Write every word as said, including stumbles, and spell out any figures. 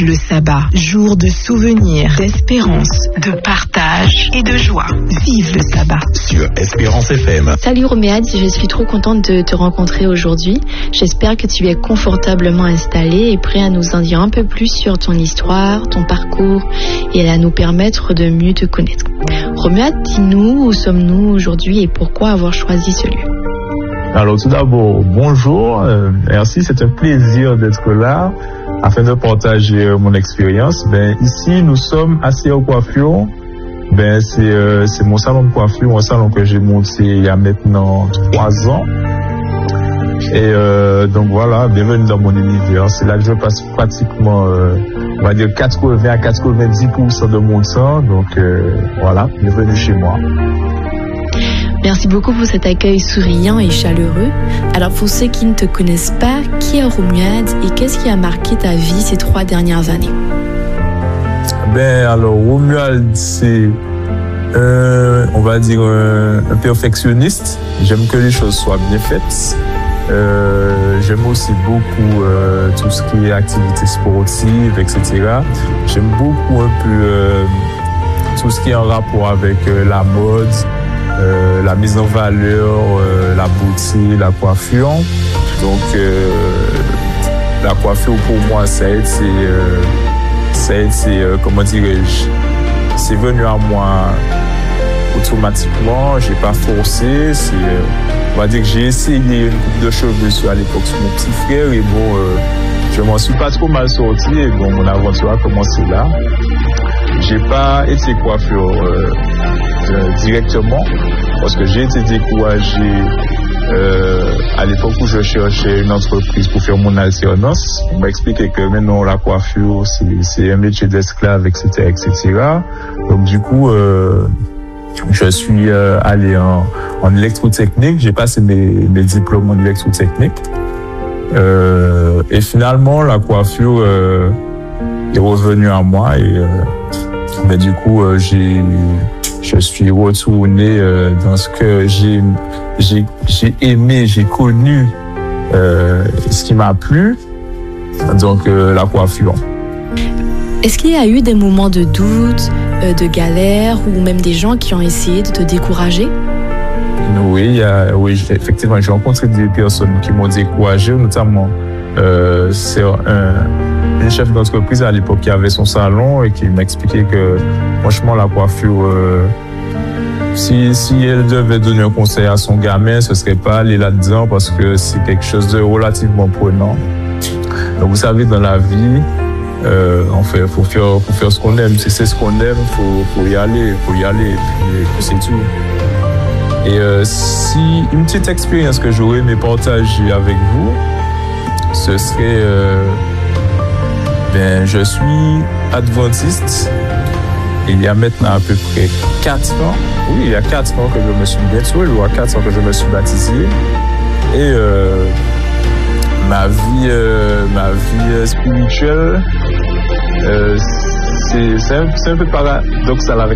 Vive le sabbat, jour de souvenirs, d'espérance, de partage et de joie. Vive le sabbat. Sur Espérance F M. Salut Roméade, je suis trop contente de te rencontrer aujourd'hui. J'espère que tu es confortablement installé et prêt à nous en dire un peu plus sur ton histoire, ton parcours et à nous permettre de mieux te connaître. Roméade, dis-nous où sommes-nous aujourd'hui et pourquoi avoir choisi ce lieu? Alors tout d'abord, bonjour, euh, merci, c'est un plaisir d'être là afin de partager euh, mon expérience. Ben, ici, nous sommes à C R Coiffure. Ben, c'est, euh, c'est mon salon de coiffure, un salon que j'ai monté il y a maintenant trois ans. Et euh, donc voilà, bienvenue dans mon univers. C'est là que je passe pratiquement, euh, on va dire quatre-vingts à quatre-vingt-dix pour cent de mon temps. Donc euh, voilà, bienvenue chez moi. Merci beaucoup pour cet accueil souriant et chaleureux. Alors pour ceux qui ne te connaissent pas, qui est Romuald et qu'est-ce qui a marqué ta vie ces trois dernières années? Ben alors Romuald, c'est euh, on va dire un, un perfectionniste. J'aime que les choses soient bien faites. Euh, j'aime aussi beaucoup euh, tout ce qui est activité sportive, et cetera. J'aime beaucoup un peu euh, tout ce qui est en rapport avec euh, la mode. Euh, la mise en valeur, euh, la beauté, la coiffure. Donc, euh, la coiffure pour moi, ça a été, euh, ça a été, euh, comment dirais-je, c'est venu à moi automatiquement. J'ai pas forcé. C'est, euh, on va dire que j'ai essayé une coupe de cheveux à l'époque sur mon petit frère et bon, euh, je m'en suis pas trop mal sorti et bon, mon aventure a commencé là. J'ai pas été coiffeur euh, euh, directement parce que j'ai été découragé euh, à l'époque où je cherchais une entreprise pour faire mon alternance. On m'a expliqué que maintenant la coiffure c'est, c'est un métier d'esclave, et cetera, et cetera. Donc du coup, euh, je suis euh, allé en, en électrotechnique. J'ai passé mes, mes diplômes en électrotechnique. Euh, et finalement, la coiffure euh, est revenue à moi et euh, mais du coup, euh, j'ai, je suis retourné euh, dans ce que j'ai, j'ai, j'ai aimé, j'ai connu, euh, ce qui m'a plu, donc euh, la coiffure. Est-ce qu'il y a eu des moments de doute, euh, de galère ou même des gens qui ont essayé de te décourager? Oui, il y a, oui, effectivement, j'ai rencontré des personnes qui m'ont découragé, notamment euh, c'est un une chef d'entreprise à l'époque qui avait son salon et qui m'expliquait que franchement la coiffure, euh, si, si elle devait donner un conseil à son gamin, ce serait pas aller là-dedans parce que c'est quelque chose de relativement prenant. Donc vous savez, dans la vie, euh, en fait, faut faire, faut faire ce qu'on aime. Si c'est ce qu'on aime, faut, faut y aller, faut y aller, et puis c'est tout. Et euh, si une petite expérience que j'aurais aimé partager avec vous, ce serait euh, Ben, je suis adventiste. Il y a maintenant à peu près quatre ans. Oui, il y a quatre ans que je me suis bientôt, il y a quatre ans que je me suis baptisé. Et euh, ma vie, euh, ma vie spirituelle, euh, c'est, c'est, un, c'est un peu paradoxal avec